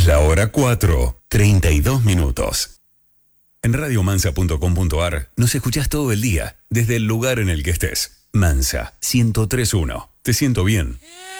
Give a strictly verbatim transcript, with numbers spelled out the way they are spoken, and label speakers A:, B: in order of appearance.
A: la hora cuatro, treinta y dos minutos. En radio mansa punto com punto a r nos escuchás todo el día, desde el lugar en el que estés. Mansa, ciento tres punto uno. Te siento bien.